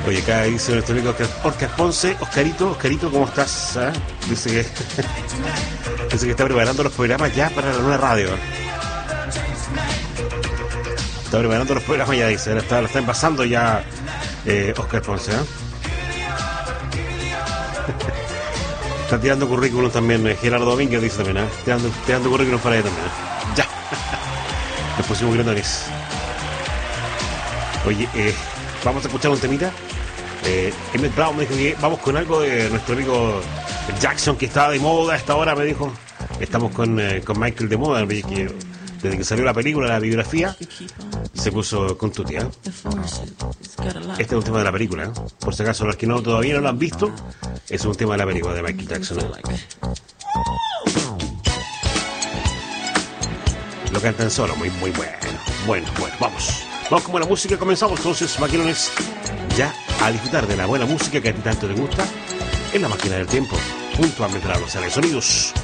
Oye, acá dice nuestro amigo Oscar Ponce. Oscarito, ¿cómo estás? ¿Ah? Dice que está preparando los programas ya para la nueva radio. Está preparando los programas ya, dice. Lo está envasando ya Oscar Ponce. Está tirando currículum también. Gerardo Domínguez dice también. Tirando currículum para él también. Ya. Nos pusimos gratones. Oye, vamos a escuchar un temita. Emmett Brown me dijo que vamos con algo de nuestro amigo Jackson, que está de moda a esta hora, me dijo. Estamos con Michael de moda, que desde que salió la película, la biografía, se puso con tutti. Este es un tema de la película, por si acaso los que todavía no lo han visto, es un tema de la película de Michael Jackson. Lo cantan solo, muy bueno. Bueno, vamos con buena música. Comenzamos entonces, maquilones, ya a disfrutar de la buena música que a ti tanto te gusta en la máquina del tiempo, junto a Metralo Sala de Sonidos.